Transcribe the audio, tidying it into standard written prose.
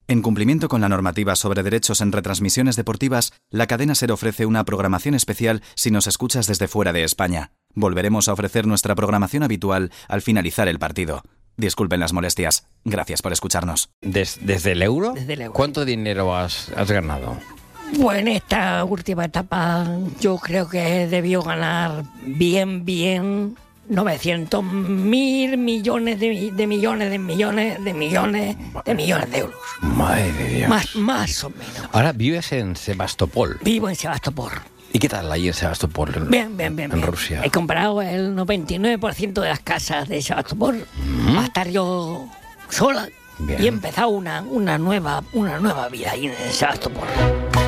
En cumplimiento con la normativa sobre derechos en retransmisiones deportivas, la cadena SER ofrece una programación especial si nos escuchas desde fuera de España. Volveremos a ofrecer nuestra programación habitual al finalizar el partido. Disculpen las molestias. Gracias por escucharnos. ¿Desde el euro? Desde el euro. ¿Cuánto dinero has ganado? Pues en esta última etapa yo creo que debió ganar bien 900.000 millones de euros. Madre de Dios. Más o menos. Ahora vives en Sebastopol. Vivo en Sebastopol. ¿Y qué tal ahí en Sebastopol? Bien. En Rusia. He comprado el 99% de las casas de Sebastopol para estar yo sola. Bien. Y he empezado una nueva vida ahí en Sebastopol.